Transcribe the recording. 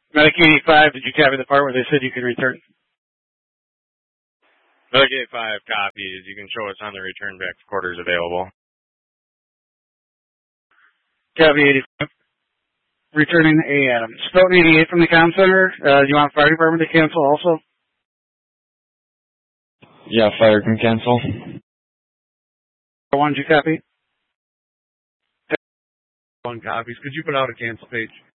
Medic 85, did you copy the part where they said you could return? Medic 85 copies. You can show us on the return back to quarters available. Copy 85. Returning A. Adams. Stoughton 88 from the comm center. Do you want fire department to cancel also? Yeah, fire can cancel. One, did you copy? One copies. Could you put out a cancel page?